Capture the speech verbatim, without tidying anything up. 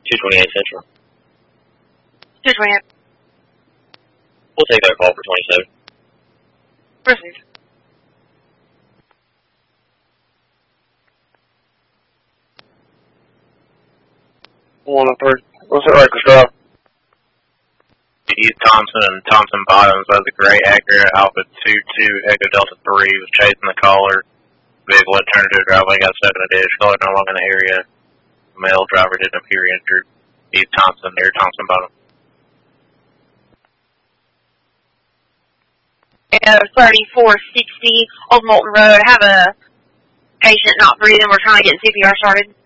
two twenty-eight Central. two twenty-eight. We'll take that call for twenty-seven. Proceed. One up first. What's it like, Gustavo? East Thompson and Thompson Bottoms has a gray Acura Alpha two two Echo Delta three was chasing the caller. Vehicle had turned into a driveway, got stuck in a ditch. Caller no longer in the area. The male driver didn't appear injured. East Thompson near Thompson Bottom. thirty-four sixty Old Moulton Road. I have a patient not breathing. We're trying to get C P R started.